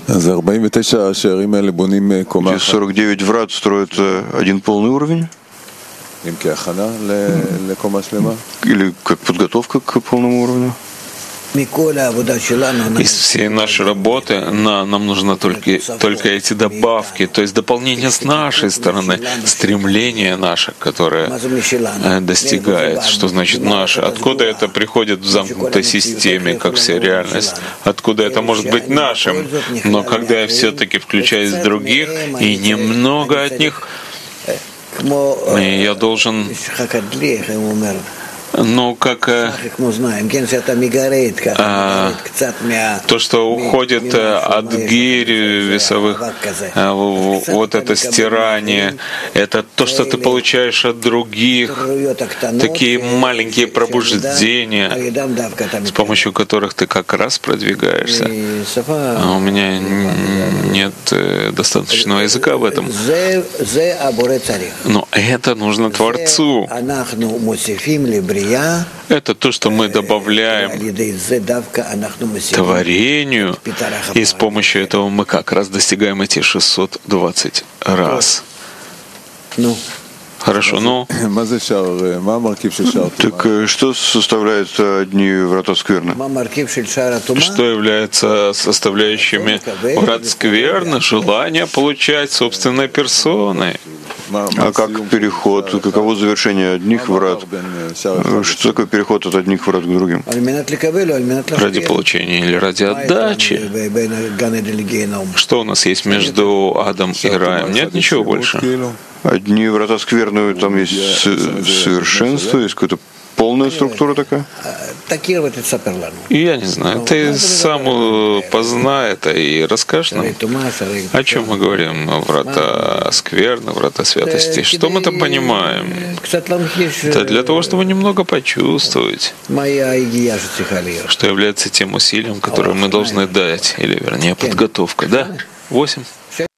Эти 49 врат строят один полный уровень? Или как подготовка к полному уровню? Из всей нашей работы нам нужно только эти добавки, то есть дополнение с нашей стороны, стремление наше, которое достигает. Что значит наше? Откуда это приходит в замкнутой системе, как вся реальность? Откуда это может быть нашим? Но когда я все-таки включаюсь в других и немного от них, я должен, как то, что уходит от гирь весовых, вот это стирание, это то, что ты получаешь от других, такие маленькие пробуждения, с помощью которых ты как раз продвигаешься. А у меня нет достаточного языка в этом. Но это нужно Творцу. Это то, что мы добавляем творению, и с помощью этого мы как раз достигаем эти 620 раз. Хорошо, Так что составляет одни врата скверны? Что является составляющими врат скверны? Желание получать собственной персоной. А как переход? Каково завершение одних врат? Что такое переход от одних врат к другим? Ради получения или ради отдачи? Что у нас есть между адом и раем? Нет ничего больше. Одни врата скверны, там есть совершенство, есть какая-то полная структура такая? Я не знаю. Ты сам познай это и расскажешь нам, о чем мы говорим. Врата скверны, врата святости. Что мы там понимаем? Это для того, чтобы немного почувствовать, что является тем усилием, которое мы должны дать, или вернее подготовка. Да? 8.